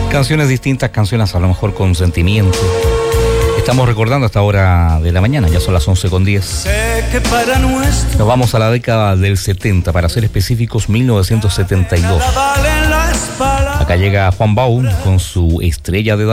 Canciones distintas, canciones a lo mejor con sentimiento. Estamos recordando a esta hora de la mañana, ya son las 11:10. Nos vamos a la década del 70, para ser específicos, 1972. Acá llega Juan Bau con su Estrella de